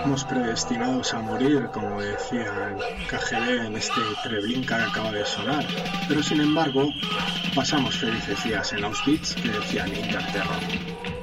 Estamos predestinados a morir, como decía el KGB en este Treblinka que acaba de sonar, pero sin embargo pasamos felices días en Auschwitz, que decían Inglaterra.